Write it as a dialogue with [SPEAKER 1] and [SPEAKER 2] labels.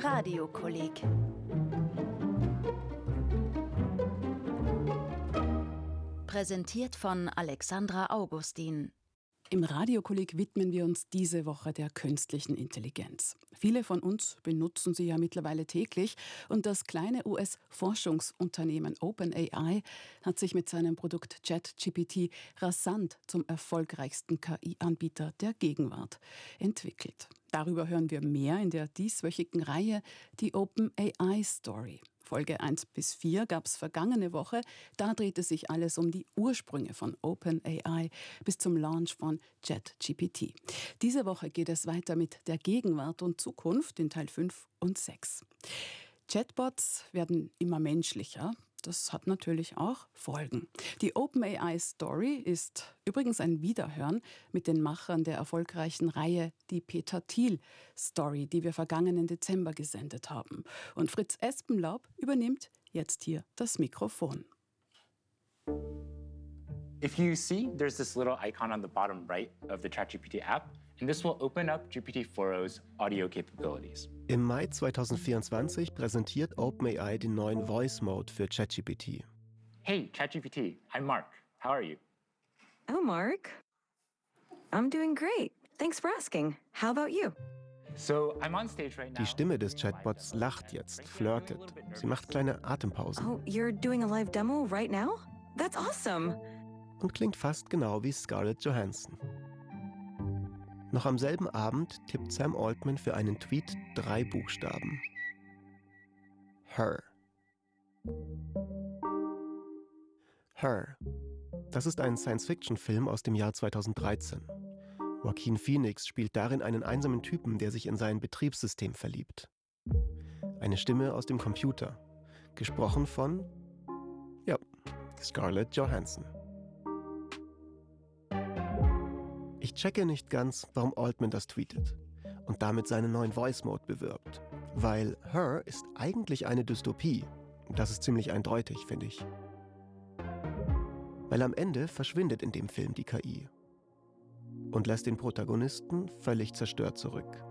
[SPEAKER 1] Radiokolleg. Präsentiert von Alexandra Augustin.
[SPEAKER 2] Im Radiokolleg widmen wir uns diese Woche der künstlichen Intelligenz. Viele von uns benutzen sie ja mittlerweile täglich und das kleine US-Forschungsunternehmen OpenAI hat sich mit seinem Produkt ChatGPT rasant zum erfolgreichsten KI-Anbieter der Gegenwart entwickelt. Darüber hören wir mehr in der dieswöchigen Reihe Die OpenAI Story. Folge 1 bis 4 gab es vergangene Woche. Da drehte sich alles um die Ursprünge von OpenAI bis zum Launch von ChatGPT. Diese Woche geht es weiter mit der Gegenwart und Zukunft in Teil 5 und 6. Chatbots werden immer menschlicher. Das hat natürlich auch Folgen. Die OpenAI Story ist übrigens ein Wiederhören mit den Machern der erfolgreichen Reihe Die Peter Thiel Story, die wir vergangenen Dezember gesendet haben. Und Fritz Espenlaub übernimmt jetzt hier das Mikrofon.
[SPEAKER 3] If you see, there's this little icon on the bottom right of the ChatGPT app, and this will open up GPT-4o's audio capabilities.
[SPEAKER 4] Im Mai 2024 präsentiert OpenAI den neuen Voice Mode für ChatGPT.
[SPEAKER 3] Hey, ChatGPT, I'm Mark. How are you?
[SPEAKER 5] Oh, Mark. I'm doing great. Thanks for asking. How about you?
[SPEAKER 3] So, I'm on stage right now.
[SPEAKER 4] Die Stimme des Chatbots lacht jetzt, flirtet. Sie macht kleine Atempausen
[SPEAKER 5] Oh, you're doing a live demo right now? That's awesome.
[SPEAKER 4] und klingt fast genau wie Scarlett Johansson. Noch am selben Abend tippt Sam Altman für einen Tweet 3 Buchstaben. Her. Her. Das ist ein Science-Fiction-Film aus dem Jahr 2013. Joaquin Phoenix spielt darin einen einsamen Typen, der sich in sein Betriebssystem verliebt. Eine Stimme aus dem Computer. Gesprochen von, Scarlett Johansson. Ich checke nicht ganz, warum Altman das tweetet und damit seinen neuen Voice Mode bewirbt. Weil Her ist eigentlich eine Dystopie. Das ist ziemlich eindeutig, finde ich. Weil am Ende verschwindet in dem Film die KI und lässt den Protagonisten völlig zerstört zurück.